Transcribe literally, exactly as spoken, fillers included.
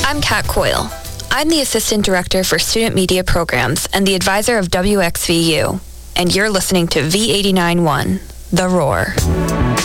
I'm Kat Coyle. I'm the Assistant Director for Student Media Programs and the advisor of W X V U. And you're listening to V eighty-nine point one, The Roar.